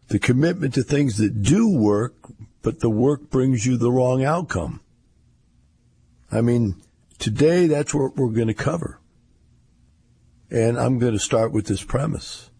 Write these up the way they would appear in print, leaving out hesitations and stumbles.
The commitment to things that do work, but the work brings you the wrong outcome. I mean, today that's what we're going to cover. And I'm going to start with this premise.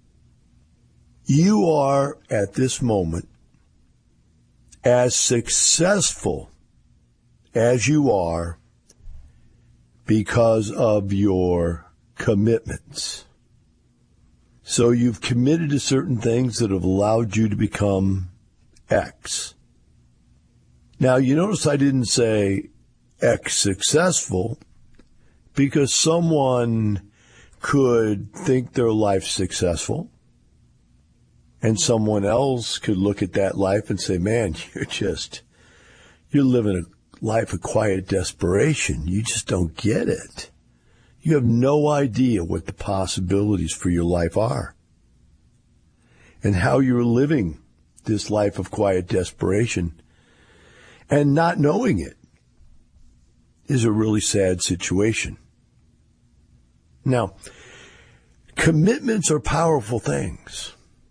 You are, at this moment, as successful as you are because of your commitments. So you've committed to certain things that have allowed you to become X. Now, you notice I didn't say X successful, because someone could think their life's successful, and someone else could look at that life and say, man, you're living a life of quiet desperation. You just don't get it. You have no idea what the possibilities for your life are and how you're living this life of quiet desperation, and not knowing it is a really sad situation. Now, commitments are powerful things.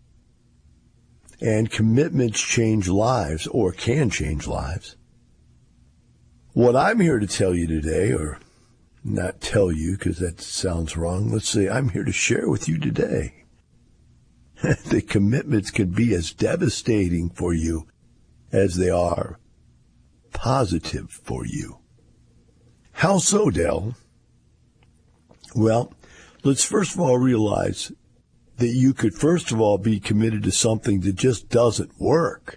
And commitments change lives, or can change lives. What I'm here to tell you today, or not tell you because that sounds wrong, let's say I'm here to share with you today that commitments can be as devastating for you as they are positive for you. How so, Del? Well, let's first of all realize that you could first of all be committed to something that just doesn't work.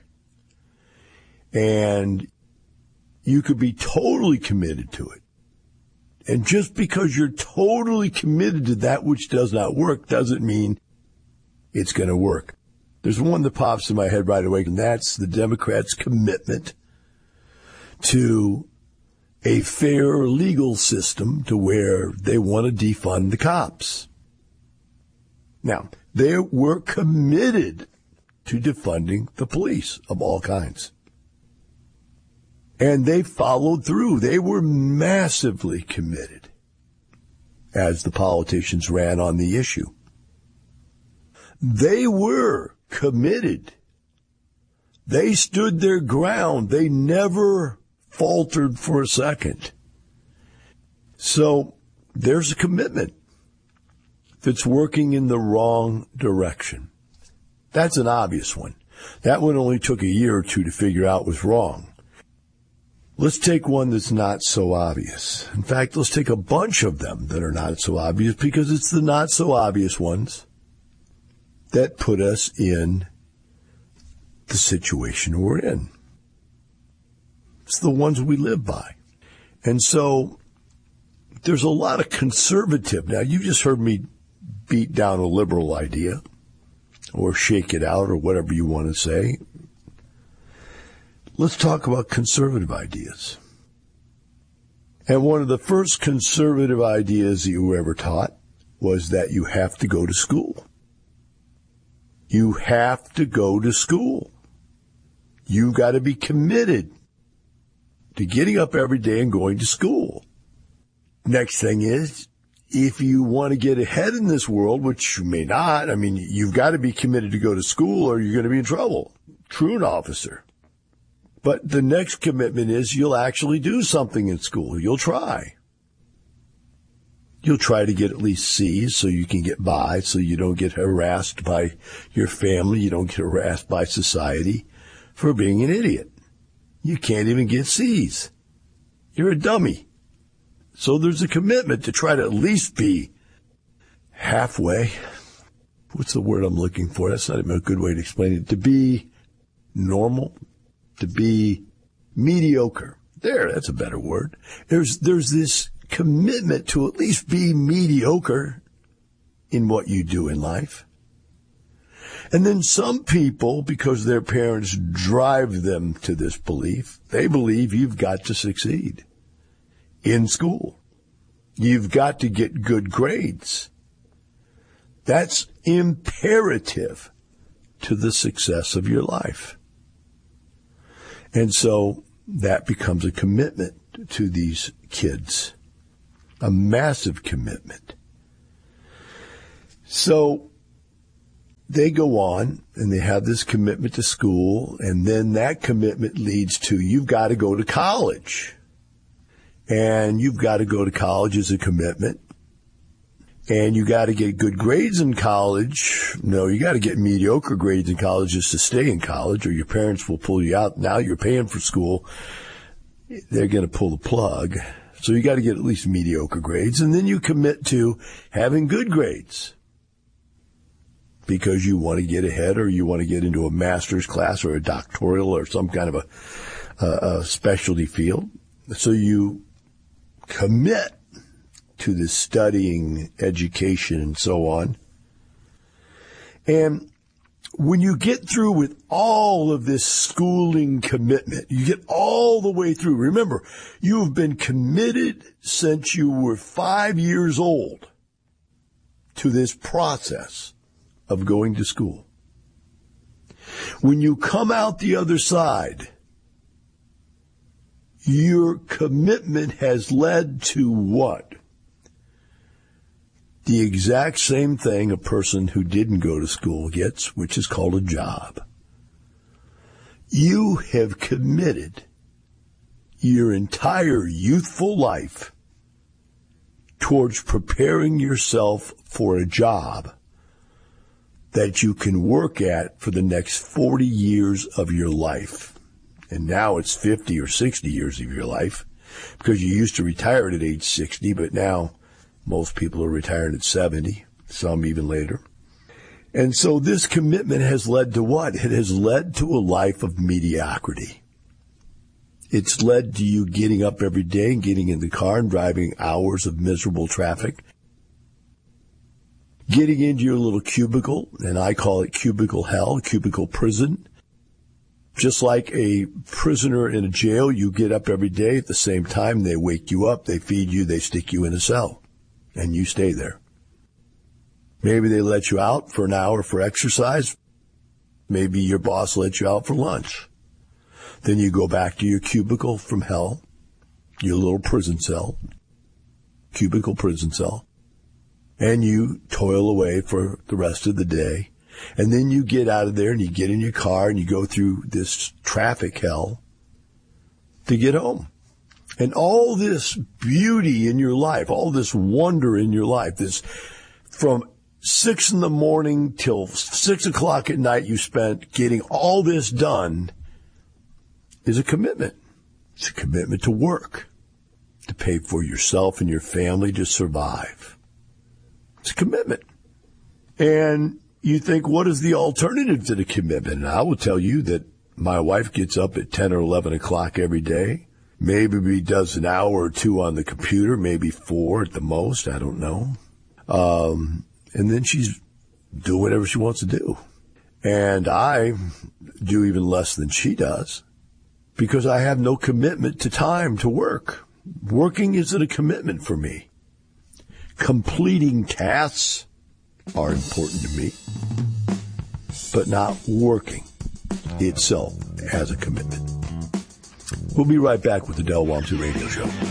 And you could be totally committed to it. And just because you're totally committed to that which does not work doesn't mean it's going to work. There's one that pops in my head right away, and that's the Democrats' commitment to a fair legal system to where they want to defund the cops. Now, they were committed to defunding the police of all kinds. And they followed through. They were massively committed as the politicians ran on the issue. They were committed. They stood their ground. They never faltered for a second. So there's a commitment that's working in the wrong direction. That's an obvious one. That one only took a year or two to figure out was wrong. Let's take one that's not so obvious. In fact, let's take a bunch of them that are not so obvious, because it's the not so obvious ones that put us in the situation we're in. It's the ones we live by. And so there's a lot of conservative. Now, you just heard me beat down a liberal idea or shake it out or whatever you want to say. Let's talk about conservative ideas. And one of the first conservative ideas that you were ever taught was that you have to go to school. You have to go to school. You got to be committed to getting up every day and going to school. Next thing is, if you want to get ahead in this world, which you may not, I mean, you've got to be committed to go to school or you're going to be in trouble. Truant officer. But the next commitment is you'll actually do something in school. You'll try. You'll try to get at least C's so you can get by, so you don't get harassed by your family, you don't get harassed by society for being an idiot. You can't even get C's. You're a dummy. So there's a commitment to try to at least be halfway. What's the word I'm looking for? That's not even a good way to explain it. To be normal, to be mediocre. There, that's a better word. There's this commitment to at least be mediocre in what you do in life. And then some people, because their parents drive them to this belief, they believe you've got to succeed in school. You've got to get good grades. That's imperative to the success of your life. And so that becomes a commitment to these kids, a massive commitment. So they go on and they have this commitment to school, and then that commitment leads to you've got to go to college. And you've got to go to college as a commitment. And you got to get good grades in college. No, you got to get mediocre grades in college just to stay in college, or your parents will pull you out. Now you're paying for school. They're going to pull the plug. So you got to get at least mediocre grades. And then you commit to having good grades because you want to get ahead, or you want to get into a master's class or a doctoral or some kind of a specialty field. So you commit to this studying, education, and so on. And when you get through with all of this schooling commitment, you get all the way through. Remember, you have been committed since you were 5 years old to this process of going to school. When you come out the other side, your commitment has led to what? The exact same thing a person who didn't go to school gets, which is called a job. You have committed your entire youthful life towards preparing yourself for a job that you can work at for the next 40 years of your life. And now it's 50 or 60 years of your life, because you used to retire at age 60, but now most people are retiring at 70, some even later. And so this commitment has led to what? It has led to a life of mediocrity. It's led to you getting up every day and getting in the car and driving hours of miserable traffic, getting into your little cubicle, and I call it cubicle hell, cubicle prison. Just like a prisoner in a jail, you get up every day at the same time. They wake you up, they feed you, they stick you in a cell, and you stay there. Maybe they let you out for an hour for exercise. Maybe your boss lets you out for lunch. Then you go back to your cubicle from hell, your little prison cell, cubicle prison cell, and you toil away for the rest of the day. And then you get out of there and you get in your car and you go through this traffic hell to get home. And all this beauty in your life, all this wonder in your life, this from 6 a.m. till 6 o'clock at night you spent getting all this done, is a commitment. It's a commitment to work, to pay for yourself and your family, to survive. It's a commitment. And you think, what is the alternative to the commitment? And I will tell you that my wife gets up at 10 or 11 o'clock every day. Maybe does an hour or two on the computer, maybe 4 at the most. I don't know. And then she's doing whatever she wants to do. And I do even less than she does because I have no commitment to time to work. Working isn't a commitment for me. Completing tasks are important to me, but not working itself as a commitment. We'll be right back with the Del Walmsley Radio Show.